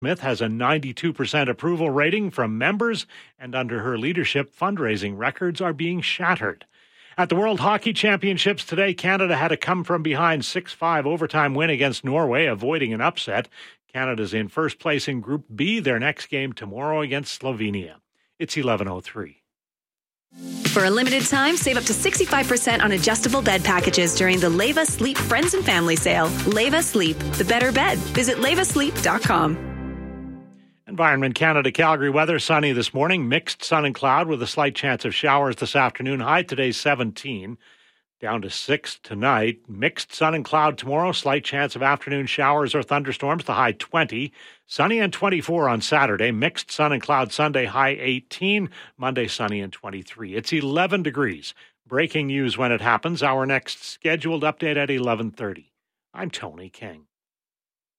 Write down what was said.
Smith has a 92% approval rating from members, and under her leadership, fundraising records are being shattered. At the World Hockey Championships today, Canada had a come-from-behind 6-5 overtime win against Norway, avoiding an upset. Canada's in first place in Group B. Their next game tomorrow against Slovenia. It's 11:03. For a limited time, save up to 65% on adjustable bed packages during the Leva Sleep Friends and Family Sale. Leva Sleep, the better bed. Visit levasleep.com. Environment Canada Calgary weather, sunny this morning, mixed sun and cloud with a slight chance of showers this afternoon. High today 17, down to 6 tonight. Mixed sun and cloud tomorrow, slight chance of afternoon showers or thunderstorms, the high 20. Sunny and 24 on Saturday, mixed sun and cloud Sunday, high 18. Monday, sunny and 23. It's 11 degrees. Breaking news when it happens. Our next scheduled update at 11:30. I'm Tony King.